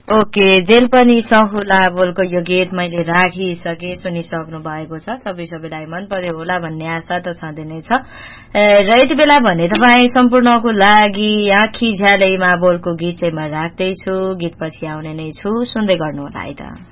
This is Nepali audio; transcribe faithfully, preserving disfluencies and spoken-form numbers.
ओके जेल पनि सहुला बोलको यो गीत मैले राखिसके सुनिसक्नु भएको छ सबै सबैलाई मन पर्यो होला भन्ने आशा त छँदै नै छ र यति बेला भने तपाईँ सम्पूर्णको लागि आँखी झ्यालैमा बोलको गीत चाहिँ म राख्दैछु गीत पछि आउने नै छु सुन्दै गर्नु होला है त।